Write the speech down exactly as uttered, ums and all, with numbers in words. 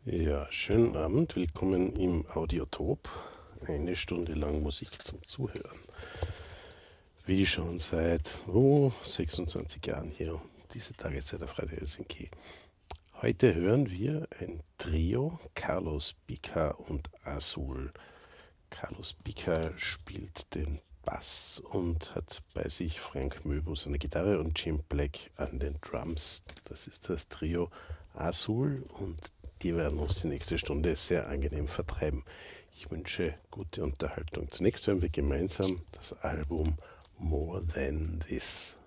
Ja, schönen Abend, willkommen im Audiotop. Eine Stunde lang Musik zum Zuhören. Wie schon seit oh, sechsundzwanzig Jahren hier, diese Tageszeit auf Radio Helsinki. Heute hören wir ein Trio, Carlos Bica und Azul. Carlos Bica spielt den Bass und hat bei sich Frank Möbus an der Gitarre und Jim Black an den Drums. Das ist das Trio Azul und die werden uns die nächste Stunde sehr angenehm vertreiben. Ich wünsche gute Unterhaltung. Zunächst hören wir gemeinsam das Album More Than This.